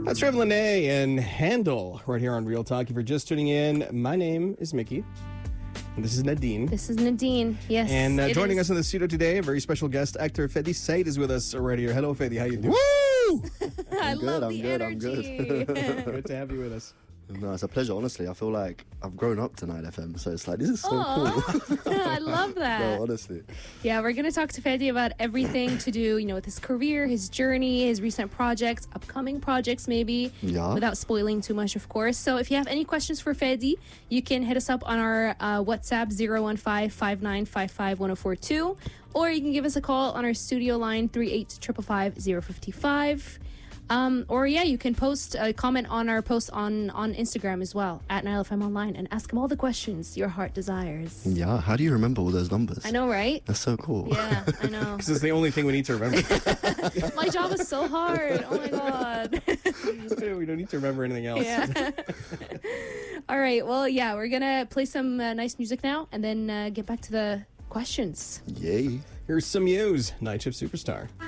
That's Rev Lene and Handle right here on Real Talk. If you're just tuning in, my name is Mickey. And this is Nadine. This is Nadine, yes. And joining us in the studio today, a very special guest actor, Fedi Said, is with us right here. Hello, Fedi. How you doing? Woo! I love the I'm energy. Good to have you with us. No, it's a pleasure, honestly. I feel like I've grown up to Night FM, so it's like, this is so Aw. cool. I love that. No, honestly. Yeah, we're going to talk to Fedi about everything to do, with his career, his journey, his recent projects, upcoming projects maybe, Yeah. without spoiling too much, of course. So if you have any questions for Fedi, you can hit us up on our WhatsApp 015-5955-1042, or you can give us a call on our studio line 38-555-055. You can post a comment on our post on Instagram as well, at NileFM Online, and ask him all the questions your heart desires. Yeah, how do you remember all those numbers? I know, right? That's so cool. Yeah, I know. This is the only thing we need to remember. My job is so hard. Oh my God. We don't need to remember anything else. Yeah. All right. Well, yeah, we're going to play some nice music now and then get back to the questions. Yay. Here's some news. Night Shift Superstar.